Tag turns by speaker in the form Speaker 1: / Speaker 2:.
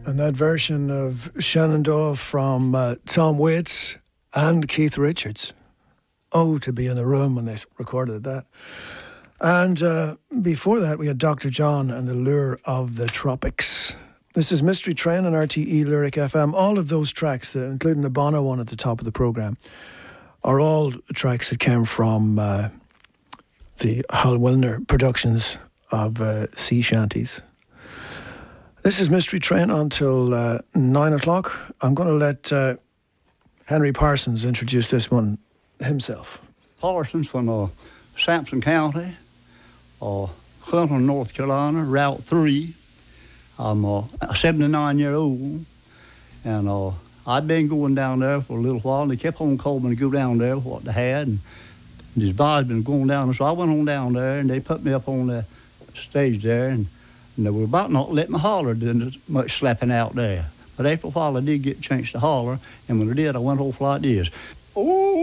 Speaker 1: And that version of Shenandoah from Tom Waits and Keith Richards. Oh, to be in the room when they recorded that. And before that, we had Dr. John and the Lure of the Tropics. This is Mystery Train on RTE Lyric FM. All of those tracks, including the Bono one at the top of the programme, are all tracks that came from the Hal Wilner productions of sea shanties. This is Mystery Train until 9 o'clock. I'm going to let Henry Parsons introduce this one himself.
Speaker 2: Parsons from Sampson County, Clinton, North Carolina, Route 3. I'm a 79-year-old, and I've been going down there for a little while, and they kept on calling me to go down there, what they had, and this body's been going down there, so I went on down there, and they put me up on the stage there, and they were about not letting me holler, didn't much slapping out there. But after a while, I did get a chance to holler, and when I did, I went off like this. Ooh!